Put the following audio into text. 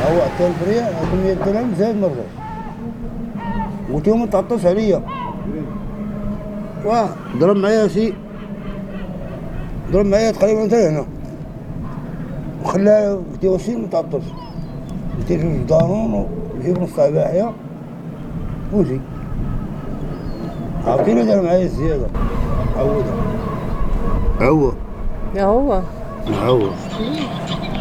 هو حتى الفريق ب 100 درهم زايد مرة. قلت يوم تعطش عليا واه ضرب معايا ضرب معايا تقريبا حتى هنا وخلاه قلت له واش متعطش. قلت له جوج دانون وجيب نص تاع باحية وجي عرفتيني دار معايا الزيادة. عوضها. يا هو عوض